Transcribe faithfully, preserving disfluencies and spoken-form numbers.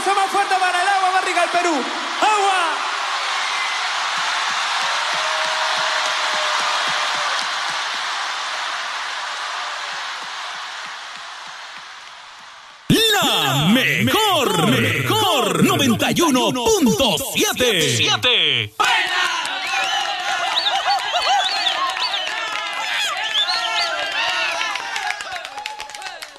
aplauso más fuerte para el agua más rica del Perú. ¡Agua! La mejor, mejor noventa y uno punto siete.